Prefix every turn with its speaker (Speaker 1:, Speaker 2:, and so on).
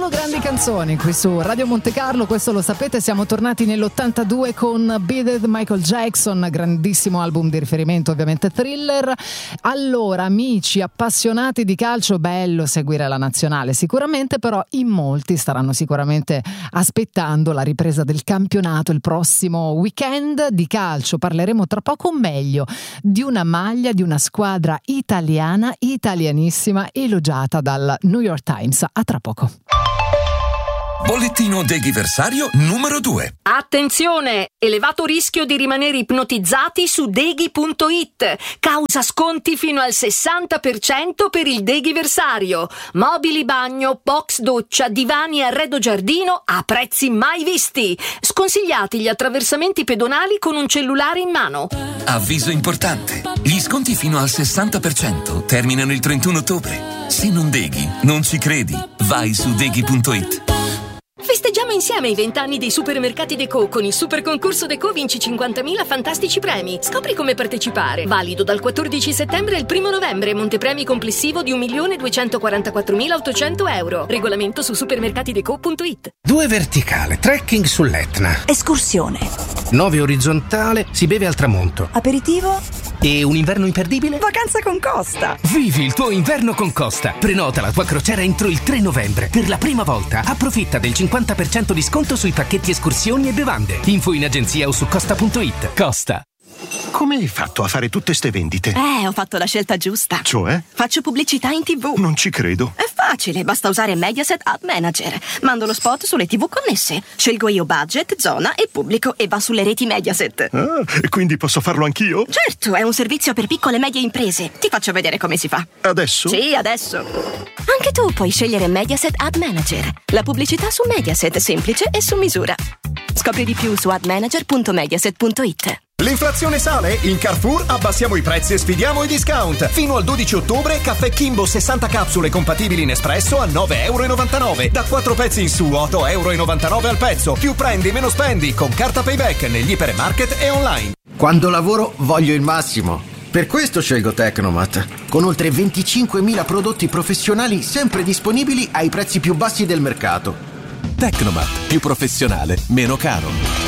Speaker 1: Solo grandi canzoni qui su Radio Monte Carlo, questo lo sapete, siamo tornati nell'82 con Beat It, Michael Jackson, grandissimo album di riferimento, ovviamente Thriller. Allora, amici appassionati di calcio, bello seguire la nazionale sicuramente, però in molti staranno sicuramente aspettando la ripresa del campionato il prossimo weekend. Di calcio parleremo tra poco, meglio di una maglia di una squadra italiana, italianissima, elogiata dal New York Times. A tra poco.
Speaker 2: Bollettino deghiversario numero 2.
Speaker 3: Attenzione! Elevato rischio di rimanere ipnotizzati su deghi.it. Causa sconti fino al 60% per il deghiversario. Mobili bagno, box doccia, divani e arredo giardino a prezzi mai visti. Sconsigliati gli attraversamenti pedonali con un cellulare in mano.
Speaker 2: Avviso importante. Gli sconti fino al 60% terminano il 31 ottobre. Se non deghi, non ci credi. Vai su deghi.it.
Speaker 3: Festeggiamo insieme i 20 anni dei supermercati Deco. Con il super concorso Deco vinci 50.000 fantastici premi. Scopri come partecipare. Valido dal 14 settembre al 1 novembre. Montepremi complessivo di 1.244.800 euro. Regolamento su supermercatideco.it.
Speaker 4: 2 verticale, trekking sull'Etna.
Speaker 5: Escursione.
Speaker 4: 9 orizzontale, si beve al tramonto.
Speaker 5: Aperitivo.
Speaker 4: E un inverno imperdibile?
Speaker 5: Vacanza con Costa.
Speaker 4: Vivi il tuo inverno con Costa. Prenota la tua crociera entro il 3 novembre. Per la prima volta approfitta del 50% di sconto sui pacchetti escursioni e bevande. Info in agenzia o su costa.it. Costa.
Speaker 6: Come hai fatto a fare tutte ste vendite?
Speaker 5: Ho fatto la scelta giusta.
Speaker 6: Cioè?
Speaker 5: Faccio pubblicità in TV.
Speaker 6: Non ci credo.
Speaker 5: È facile, basta usare Mediaset Ad Manager. Mando lo spot sulle TV connesse. Scelgo io budget, zona e pubblico e va sulle reti Mediaset.
Speaker 6: Ah, quindi posso farlo anch'io?
Speaker 5: Certo, è un servizio per piccole e medie imprese. Ti faccio vedere come si fa.
Speaker 6: Adesso?
Speaker 5: Sì, adesso. Anche tu puoi scegliere Mediaset Ad Manager. La pubblicità su Mediaset, semplice e su misura. Scopri di più su admanager.mediaset.it.
Speaker 7: L'inflazione sale? In Carrefour abbassiamo i prezzi e sfidiamo i discount. Fino al 12 ottobre caffè Kimbo 60 capsule compatibili in espresso a 9,99 €. Da 4 pezzi in su 8,99 € al pezzo. Più prendi meno spendi con carta Payback negli ipermarket e online.
Speaker 8: Quando lavoro voglio il massimo. Per questo scelgo Tecnomat, con oltre 25.000 prodotti professionali sempre disponibili ai prezzi più bassi del mercato.
Speaker 9: Tecnomat, più professionale, meno caro.